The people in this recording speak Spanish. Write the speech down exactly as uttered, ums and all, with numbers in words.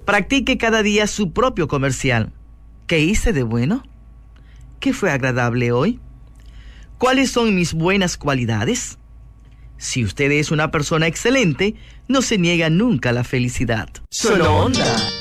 Practique cada día su propio comercial. ¿Qué hice de bueno? ¿Qué fue agradable hoy? ¿Cuáles son mis buenas cualidades? Si usted es una persona excelente, no se niega nunca la felicidad. Solo Onda.